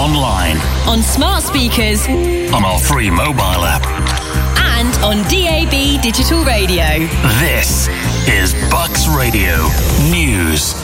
online, on smart speakers, on our free mobile app, and on DAB digital radio. This is Bucks Radio News.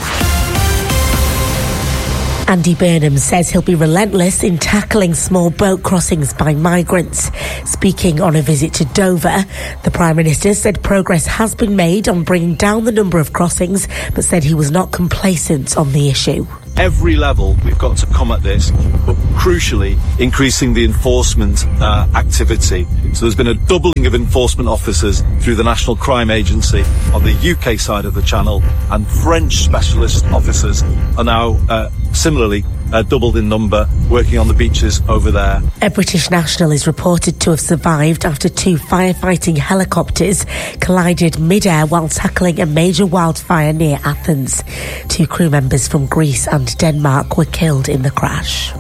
Andy Burnham says he'll be relentless in tackling small boat crossings by migrants. Speaking on a visit to Dover, the Prime Minister said progress has been made on bringing down the number of crossings, but said he was not complacent on the issue. Every level we've got to come at this, but crucially increasing the enforcement activity. So there's been a doubling of enforcement officers through the National Crime Agency on the UK side of the Channel, and French specialist officers are now similarly doubled in number, working on the beaches over there. A British national is reported to have survived after two firefighting helicopters collided mid-air while tackling a major wildfire near Athens. Two crew members from Greece and Denmark were killed in the crash.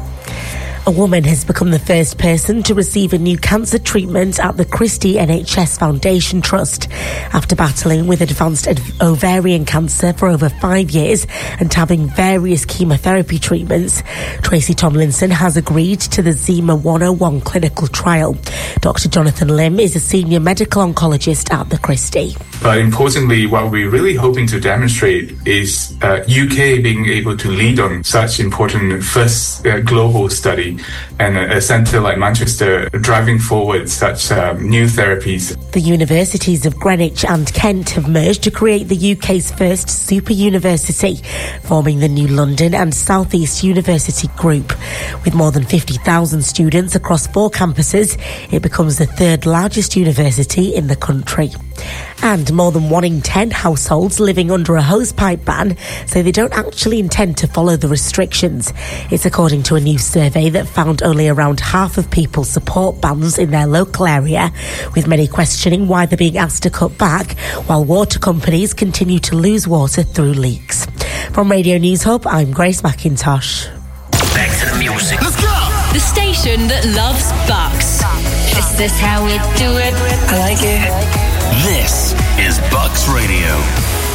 A woman has become the first person to receive a new cancer treatment at the Christie NHS Foundation Trust after battling with advanced ovarian cancer for over 5 years and having various chemotherapy treatments. Tracy Tomlinson has agreed to the Zima 101 clinical trial. Dr. Jonathan Lim is a senior medical oncologist at the Christie. But importantly, what we're really hoping to demonstrate is UK being able to lead on such important first global study, and a centre like Manchester driving forward such new therapies. The universities of Greenwich and Kent have merged to create the UK's first super university, forming the new London and South East University Group. With more than 50,000 students across 4 campuses, it becomes the third largest university in the country. And more than 1 in 10 households living under a hosepipe ban say they don't actually intend to follow the restrictions. It's according to a new survey that found only around half of people support bans in their local area, with many questioning why they're being asked to cut back, while water companies continue to lose water through leaks. From Radio News Hub, I'm Grace McIntosh. Back to the music. Let's go! The station that loves Bucks. Is this how we do it? I like it. This is Bucks Radio.